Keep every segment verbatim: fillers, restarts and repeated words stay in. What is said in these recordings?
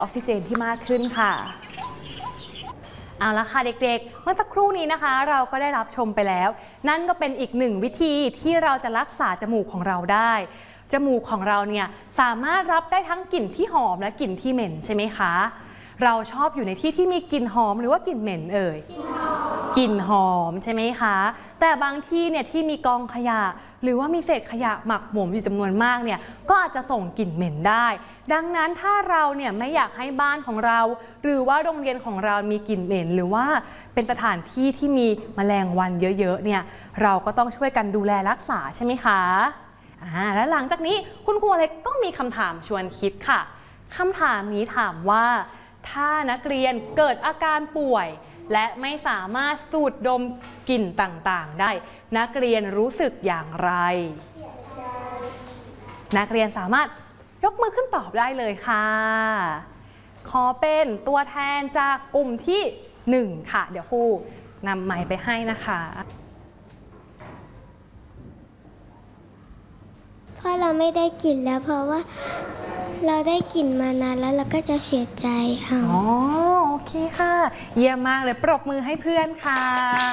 ออกซิเจนที่มากขึ้นค่ะเอาละค่ะเด็กๆเมื่อสักครู่นี้นะคะเราก็ได้รับชมไปแล้วนั่นก็เป็นอีกหนึ่งวิธีที่เราจะรักษาจมูกของเราได้จมูกของเราเนี่ยสามารถรับได้ทั้งกลิ่นที่หอมและกลิ่นที่เหม็นใช่ไหมคะเราชอบอยู่ในที่ที่มีกลิ่นหอมหรือว่ากลิ่นเหม็นเอ่ยกลิ่นหอมใช่ไหมคะแต่บางที่เนี่ยที่มีกองขยะหรือว่ามีเศษขยะหมักหมมอยู่จำนวนมากเนี่ยก็อาจจะส่งกลิ่นเหม็นได้ดังนั้นถ้าเราเนี่ยไม่อยากให้บ้านของเราหรือว่าโรงเรียนของเรามีกลิ่นเหม็นหรือว่าเป็นสถานที่ที่มีแมลงวันเยอะๆเนี่ยเราก็ต้องช่วยกันดูแลรักษาใช่ไหมคะอ่าและหลังจากนี้คุณครูเล็กก็มีคำถามชวนคิดค่ะคำถามนี้ถามว่าถ้านักเรียนเกิดอาการป่วยและไม่สามารถสูดดมกลิ่นต่างๆได้นักเรียนรู้สึกอย่างไรนักเรียนสามารถยกมือขึ้นตอบได้เลยค่ะขอเป็นตัวแทนจากกลุ่มที่หนึ่งค่ะเดี๋ยวครูนำไมค์ไปให้นะคะเพราะเราไม่ได้กลิ่นแล้วเพราะว่าเราได้กลิ่นมานานแล้วเราก็จะเสียใจค่ะอ๋อโอเคค่ะเยี่ยมมากเลยปรบมือให้เพื่อนค่ะ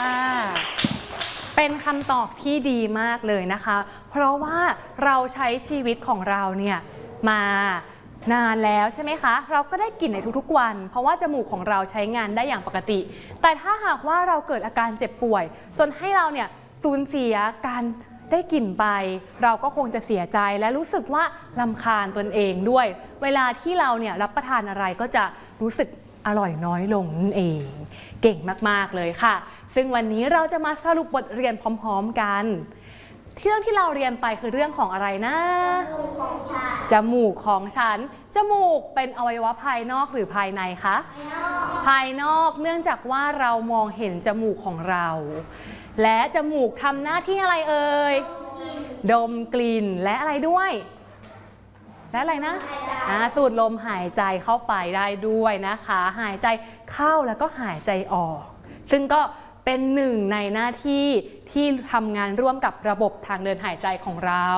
เป็นคำตอบที่ดีมากเลยนะคะเพราะว่าเราใช้ชีวิตของเราเนี่ยมานานแล้วใช่ไหมคะเราก็ได้กลิ่นในทุกๆวันเพราะว่าจมูกของเราใช้งานได้อย่างปกติแต่ถ้าหากว่าเราเกิดอาการเจ็บป่วยจนให้เราเนี่ยสูญเสียการได้กลิ่นไปเราก็คงจะเสียใจและรู้สึกว่ารำคาญตนเองด้วยเวลาที่เราเนี่ยรับประทานอะไรก็จะรู้สึกอร่อยน้อยลงนั่นเองเก่งมากๆเลยค่ะซึ่งวันนี้เราจะมาสรุปบทเรียนพร้อมๆกันเรื่องที่เราเรียนไปคือเรื่องของอะไรนะจมูกของฉันจมูกเป็นอวัยวะภายนอกหรือภายในคะภายนอกเนื่องจากว่าเรามองเห็นจมูกของเราและจมูกทำหน้าที่อะไรเอ่ยดมกลิ่นและอะไรด้วยและอะไรนะสูดลมหายใจเข้าไปได้ด้วยนะคะหายใจเข้าแล้วก็หายใจออกซึ่งก็เป็นหนึ่งในหน้าที่ที่ทำงานร่วมกับระบบทางเดินหายใจของเรา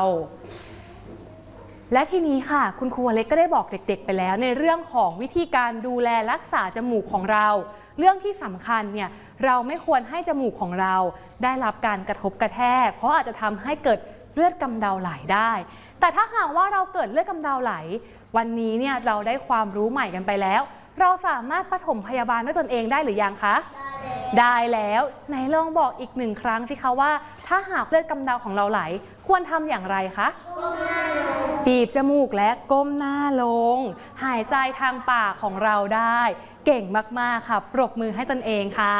และทีนี้ค่ะคุณครูเล็กก็ได้บอกเด็กๆไปแล้วในเรื่องของวิธีการดูแลรักษาจมูกของเราเรื่องที่สำคัญเนี่ยเราไม่ควรให้จมูกของเราได้รับการกระทบกระแทกเพราะอาจจะทำให้เกิดเลือดกำเดาไหลได้แต่ถ้าหากว่าเราเกิดเลือดกำเดาไหลวันนี้เนี่ยเราได้ความรู้ใหม่กันไปแล้วเราสามารถปฐมพยาบาลด้วยตนเองได้หรือยังคะได้แล้วไหนลองบอกอีกหนึ่งครั้งสิคะว่าถ้าหากเลือดกำเดาของเราไหลควรทำอย่างไรคะบีบจมูกและก้มหน้าลงหายใจทางปากของเราได้เก่งมากๆค่ะปรบมือให้ตนเองค่ะ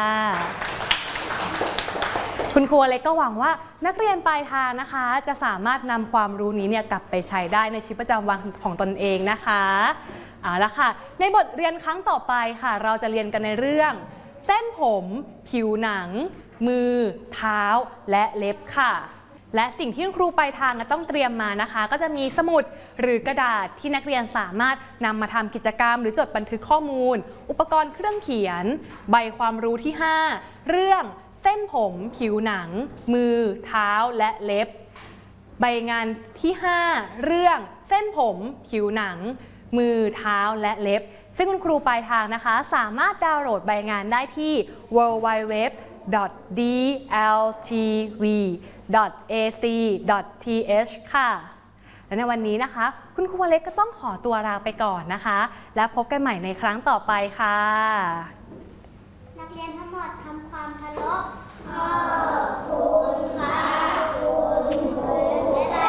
คุณครูเล็กก็หวังว่านักเรียนปลายทางนะคะจะสามารถนำความรู้นี้เนี่ยกลับไปใช้ได้ในชีวิตประจำวันของตนเองนะคะเอาละค่ะในบทเรียนครั้งต่อไปค่ะเราจะเรียนกันในเรื่องเส้นผมผิวหนังมือเท้าและเล็บค่ะและสิ่งที่ครูปลายทางต้องเตรียมมานะคะก็จะมีสมุดหรือกระดาษที่นักเรียนสามารถนำมาทำกิจกรรมหรือจดบันทึกข้อมูลอุปกรณ์เครื่องเขียนใบความรู้ที่ห้าเรื่องเส้นผมผิวหนังมือเท้าและเล็บใบงานที่ห้าเรื่องเส้นผมผิวหนังมือเท้าและเล็บซึ่งคุณครูปลายทางนะคะสามารถดาวน์โหลดใบงานได้ที่ ดับเบิลยู ดับเบิลยู ดับเบิลยู ดอท ดี แอล ที วี ดอท เอ ซี ดอท ที เอช ค่ะและในวันนี้นะคะคุณครูเล็กก็ต้องขอตัวลาไปก่อนนะคะและพบกันใหม่ในครั้งต่อไปค่ะนักเรียนทั้งหมดทำความเคารพ